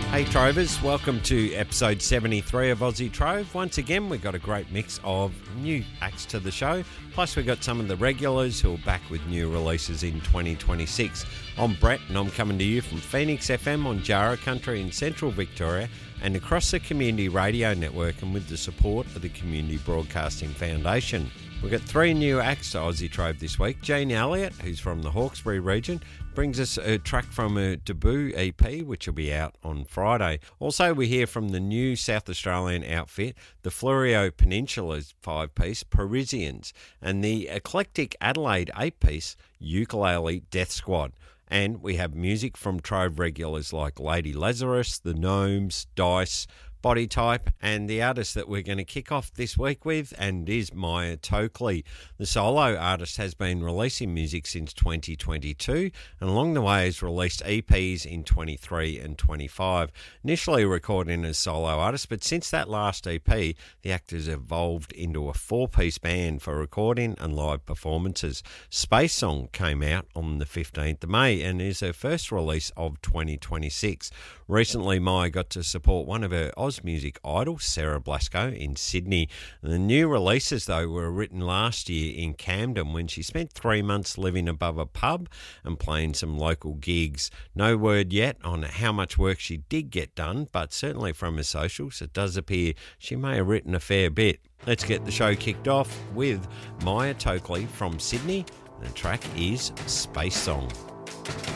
Hey Trovers, welcome to episode 73 of Aussie Trove. Once again, we've got a great mix of new acts to the show, plus we've got some of the regulars who are back with new releases in 2026. I'm Brett and I'm coming to you from Phoenix FM on Jarrah Country in central Victoria and across the Community Radio Network and with the support of the Community Broadcasting Foundation. We've got three new acts to Aussie Trove this week. Jean Elliott, who's from the Hawkesbury region, brings us a track from her debut EP, which will be out on Friday. Also, we hear from the new South Australian outfit, the Fleurieu Peninsula's 5-piece, Parisians, and the eclectic Adelaide 8-piece, Ukulele Death Squad. And we have music from Trove regulars like Lady Lazarus, The Gnomes, Dice, Body Type, and the artist that we're going to kick off this week with and is Maya Tokley. The solo artist has been releasing music since 2022 and along the way has released EPs in 23 and 25, initially recording as solo artist, but since that last EP, the act has evolved into a 4-piece band for recording and live performances. Space Song came out on the 15th of May and is her first release of 2026. Recently, Maya got to support one of her Oz music idols, Sarah Blasco, in Sydney. The new releases, though, were written last year in Camden when she spent 3 months living above a pub and playing some local gigs. No word yet on how much work she did get done, but certainly from her socials, it does appear she may have written a fair bit. Let's get the show kicked off with Maya Tokley from Sydney. The track is Space Song.